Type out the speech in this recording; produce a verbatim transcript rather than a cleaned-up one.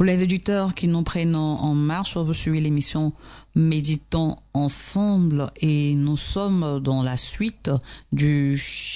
Pour les auditeurs qui nous prennent en, en marche, vous suivez l'émission Méditons ensemble et nous sommes dans la suite du